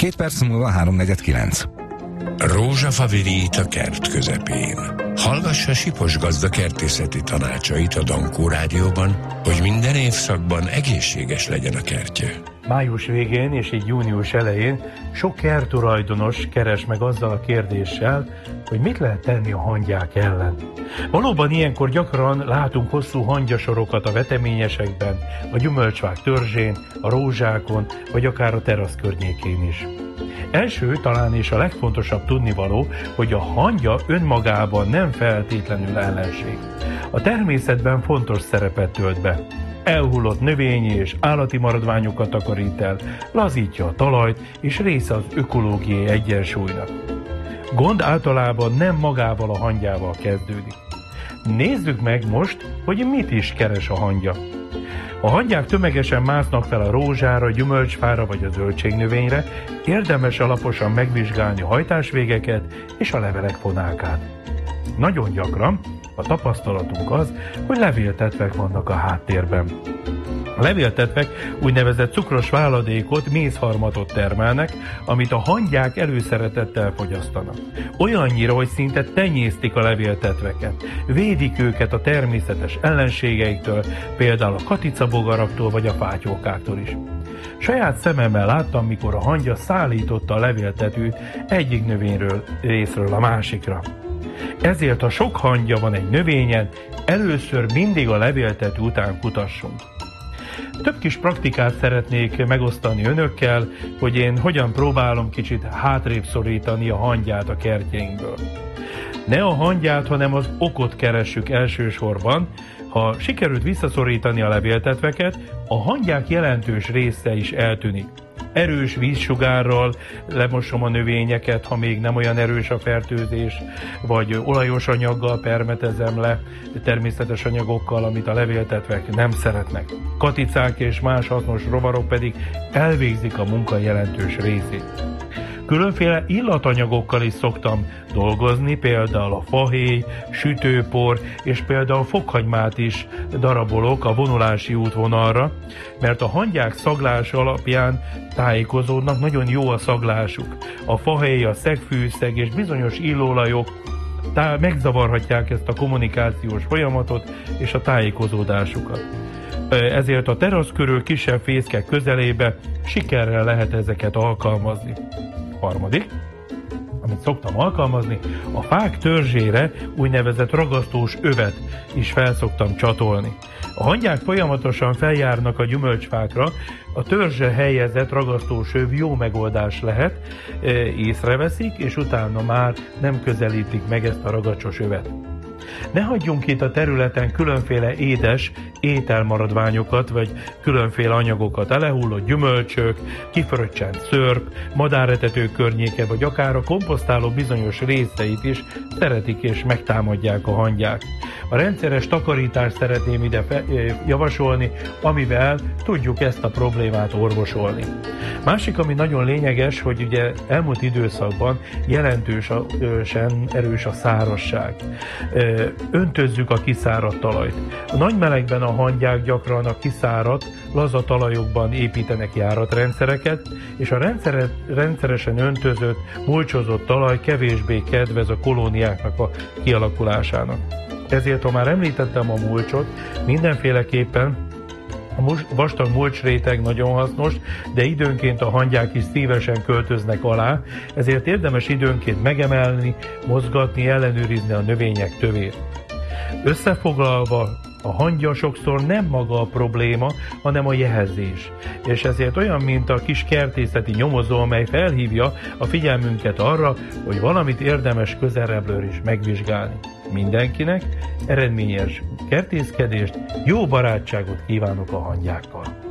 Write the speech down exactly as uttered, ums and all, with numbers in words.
Két perc múlva háromnegyed kilenc. Rózsafa virít a kert közepén. Hallgassa Sipos gazda kertészeti tanácsait a Dankó Rádióban, hogy minden évszakban egészséges legyen a kertje. Május végén és így június elején sok kerttulajdonos keres meg azzal a kérdéssel, hogy mit lehet tenni a hangyák ellen. Valóban ilyenkor gyakran látunk hosszú hangyasorokat a veteményesekben, a gyümölcsfák törzsén, a rózsákon, vagy akár a terasz környékén is. Első, talán és a legfontosabb tudnivaló, hogy a hangya önmagában nem feltétlenül ellenség. A természetben fontos szerepet tölt be. Elhullott növényi és állati maradványokat takarít el, lazítja a talajt és része az ökológiai egyensúlynak. Gond általában nem magával a hangyával kezdődik. Nézzük meg most, hogy mit is keres a hangya. A hangyák tömegesen másznak fel a rózsára, gyümölcsfára vagy a zöldségnövényre, érdemes alaposan megvizsgálni a hajtásvégeket és a levelek fonákát. Nagyon gyakran a tapasztalatunk az, hogy levéltetvek vannak a háttérben. A levéltetvek úgynevezett cukros váladékot, mézharmatot termelnek, amit a hangyák előszeretettel fogyasztanak. Olyannyira, hogy szinte tenyésztik a levéltetveket. Védik őket a természetes ellenségeiktől, például a katicabogaraktól vagy a fátyolkáktól is. Saját szememmel láttam, mikor a hangya szállította a levéltetőt egyik növényről részről a másikra. Ezért, ha sok hangya van egy növényen, először mindig a levéltető után kutassunk. Több kis praktikát szeretnék megosztani önökkel, hogy én hogyan próbálom kicsit hátrébb szorítani a hangyát a kertjeinkből. Ne a hangyát, hanem az okot keressük elsősorban. Ha sikerült visszaszorítani a levéltetveket, a hangyák jelentős része is eltűnik. Erős vízsugárral lemosom a növényeket, ha még nem olyan erős a fertőzés, vagy olajos anyaggal permetezem le, természetes anyagokkal, amit a levéltetvek nem szeretnek. Katicák és más hasznos rovarok pedig elvégzik a munka jelentős részét. Különféle illatanyagokkal is szoktam dolgozni, például a fahéj, sütőpor és például fokhagymát is darabolok a vonulási útvonalra, mert a hangyák szaglása alapján tájékozódnak, nagyon jó a szaglásuk. A fahéj, a szegfűszeg és bizonyos illóolajok tá- megzavarhatják ezt a kommunikációs folyamatot és a tájékozódásukat. Ezért a terasz körül kisebb fészkek közelébe sikerrel lehet ezeket alkalmazni. Harmadik, amit szoktam alkalmazni, a fák törzsére úgynevezett ragasztós övet is felszoktam csatolni. A hangyák folyamatosan feljárnak a gyümölcsfákra, a törzsre helyezett ragasztós öv jó megoldás lehet, észreveszik, és utána már nem közelítik meg ezt a ragacsos övet. Ne hagyjunk itt a területen különféle édes ételmaradványokat, vagy különféle anyagokat, elehullott gyümölcsök, kifröccsent szörp, madáretető környéke, vagy akár a komposztáló bizonyos részeit is szeretik és megtámadják a hangyák. A rendszeres takarítást szeretném ide fe, javasolni, amivel tudjuk ezt a problémát orvosolni. Másik, ami nagyon lényeges, hogy ugye elmúlt időszakban jelentősen erős a szárazság. Öntözzük a kiszáradt talajt. A nagy melegben a hangyák gyakran a kiszáradt, laza talajokban építenek járatrendszereket, és a rendszere, rendszeresen öntözött, mulcsozott talaj kevésbé kedvez a kolóniáknak a kialakulásának. Ezért, ha már említettem a mulcsot, mindenféleképpen a vastag mulcsréteg nagyon hasznos, de időnként a hangyák is szívesen költöznek alá, ezért érdemes időnként megemelni, mozgatni, ellenőrizni a növények tövét. Összefoglalva, a hangya sokszor nem maga a probléma, hanem a jehezés. És ezért olyan, mint a kis kertészeti nyomozó, amely felhívja a figyelmünket arra, hogy valamit érdemes közelebbről is megvizsgálni. Mindenkinek eredményes kertészkedést, jó barátságot kívánok a hangyákkal!